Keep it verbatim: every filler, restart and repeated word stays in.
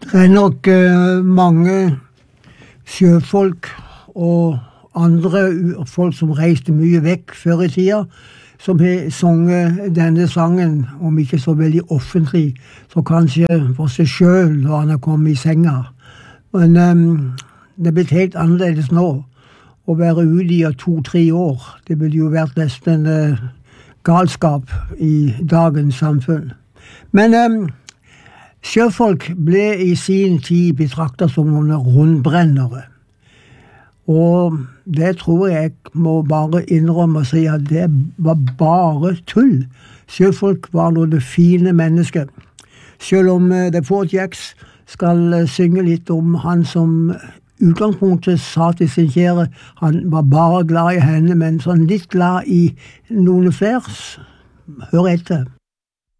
Det er nok uh, mange sjøfolk og andre folk som reiste mye vekk før i tida, som har sunget denne sangen, om ikke så veldig offentlig, så kanskje for seg selv når han er kommet i senga. Men um, det er blitt helt annerledes nå. Å være ute i to-tre år, det ville jo vært nesten uh, galskap i dagens samfunn. Men um, sjøfolk ble i sin tid betraktet som noen rundbrennere. Og det tror jeg må bare innrømme og si at det var bare tull. Sjøfolk var noen fine mennesker. Selv om uh, The Four Jacks skal uh, synge litt om han som utgangspunktet sa til sin kjære, han var bare glad i henne, men sånn litt glad i noen flere. Hør etter.